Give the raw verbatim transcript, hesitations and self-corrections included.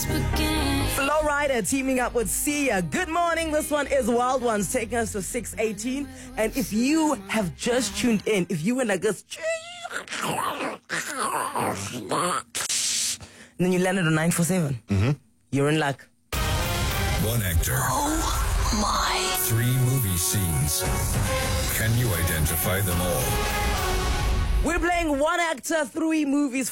Flow Rider teaming up with Sia. Good morning. This one is Wild Ones taking us to six eighteen. And if you have just tuned in, if you were like this, and then you landed on nine four seven, mm-hmm. You're in luck. One actor. Oh my. Three movie scenes. Can you identify them all? We're playing one actor, three movies